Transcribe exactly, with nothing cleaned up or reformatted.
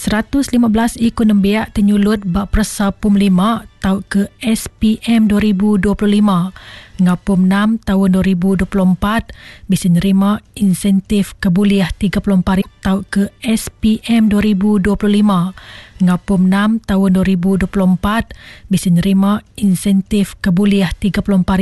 seratus lima belas ekonom biak tenyulut bak persa pum lima tahun ke S P M dua ribu dua puluh lima ngapum enam tahun dua ribu dua puluh empat bisa nerima insentif kebuliah tiga puluh empat tahun ke S P M dua ribu dua puluh lima ngapum enam tahun dua ribu dua puluh empat bisa nerima insentif kebuliah tiga puluh empat